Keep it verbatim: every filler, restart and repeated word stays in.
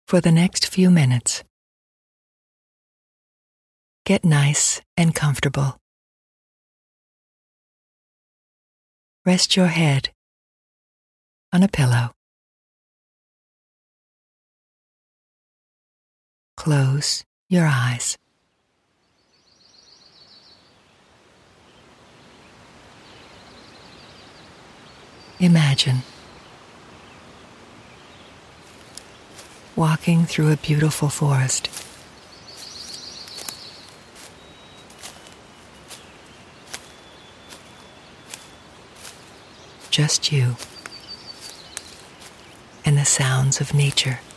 For the next few minutes, get nice and comfortable. Rest your head on a pillow. Close your eyes. Imagine walking through a beautiful forest. Just you and the sounds of nature.